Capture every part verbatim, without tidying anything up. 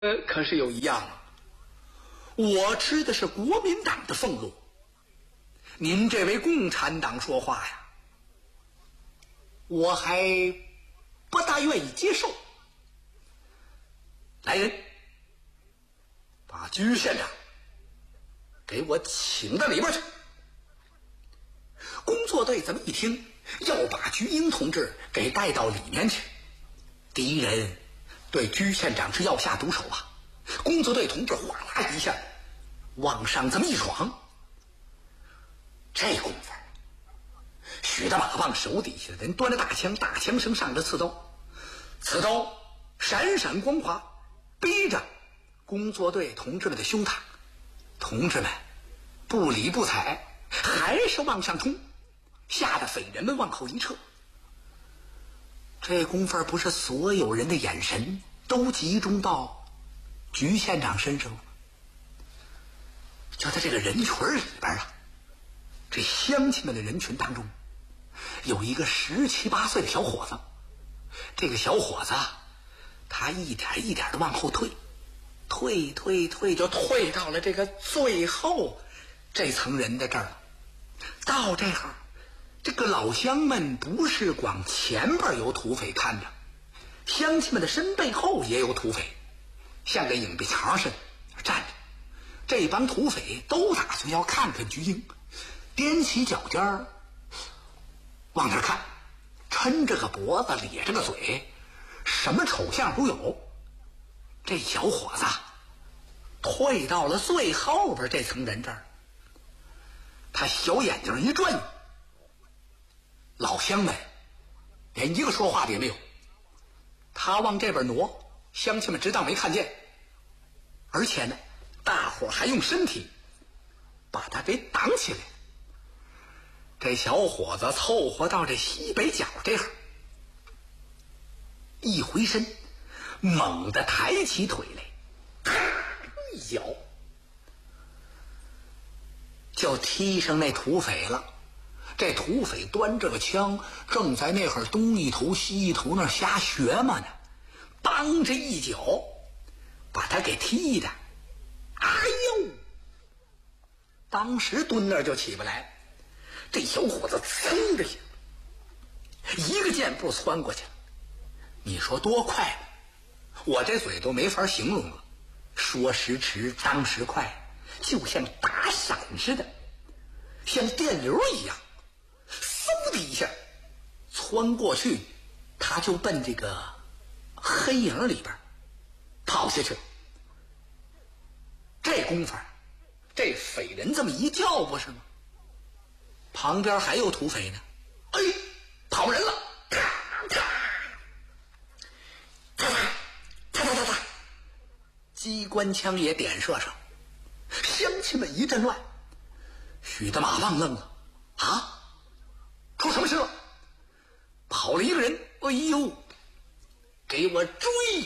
呃，可是有一样啊，我吃的是国民党的俸禄，您这位共产党说话呀，我还不大愿意接受。来人，把居县长给我请到里边去。工作队这么一听，要把居英同志给带到里面去。敌人对居县长是要下毒手啊！工作队同志哗啦一下往上这么一闯，这功夫，许大马棒手底下的人端着大枪，大枪声上着刺刀，刺刀闪闪光滑，逼着工作队同志们的胸膛。同志们不理不睬，还是往上冲，吓得匪人们往后一撤。这功夫不是所有人的眼神都集中到局县长身上了。就在这个人群里边啊，这乡亲们的人群当中，有一个十七八岁的小伙子。这个小伙子他一点一点的往后退，退退退，就退到了这个最后这层人的这儿了。到这会儿，这个老乡们不是光前边有土匪看着，乡亲们的身背后也有土匪，像个影壁墙似的站着。这帮土匪都打算要看看菊英，踮起脚尖儿往那儿看，抻着个脖子，咧着个嘴，什么丑相都有。这小伙子退到了最后边这层人这儿，他小眼睛一转，老乡们连一个说话的也没有。他往这边挪，乡亲们知道没看见，而且呢，大伙还用身体把他给挡起来。这小伙子凑合到这西北角这儿，一回身，猛地抬起腿来，咔一脚就踢上那土匪了。这土匪端着个枪，正在那会儿东一头西一头那瞎学嘛呢，梆着一脚把他给踢的，哎呦！当时蹲那儿就起不来。这小伙子噌的一下，一个箭步窜过去了。你说多快，我这嘴都没法形容了。说时迟，当时快，就像打闪似的，像电流一样，嗖的一下窜过去，他就奔这个黑影里边跑下去了。这功夫，这匪人这么一叫不是吗？旁边还有土匪呢，哎，跑人了！咔咔咔咔咔咔咔，机关枪也点射上，乡亲们一阵乱。许大马忘愣了，啊，出什么事了？跑了一个人，哎呦，给我追！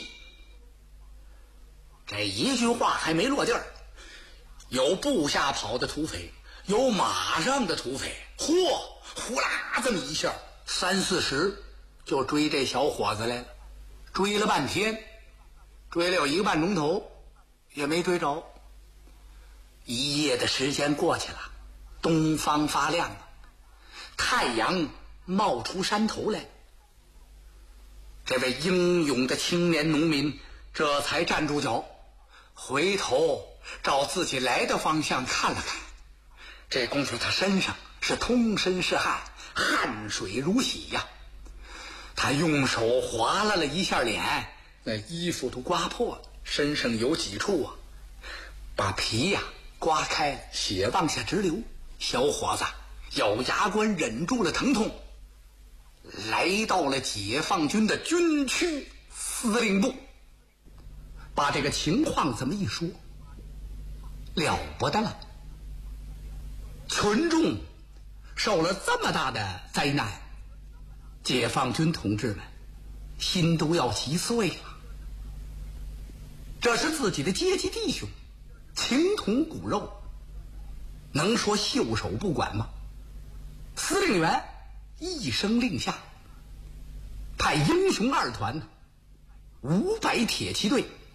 这一句话还没落地儿，有步下跑的土匪，有马上的土匪，嚯，呼啦这么一下，三四十就追这小伙子来了。追了半天，追了有一个半钟头，也没追着。一夜的时间过去了，东方发亮了，太阳冒出山头来。这位英勇的青年农民这才站住脚，回头照自己来的方向看了看。这功夫他身上是通身是汗，汗水如洗呀。他用手划拉了一下脸，那衣服都刮破了，身上有几处啊把皮呀、啊、刮开，血往下直流。小伙子咬牙关忍住了疼痛，来到了解放军的军区司令部，把这个情况这么一说，了不得了。群众受了这么大的灾难，解放军同志们心都要急碎了。这是自己的阶级弟兄，情同骨肉，能说袖手不管吗？司令员一声令下，派英雄二团五百铁骑队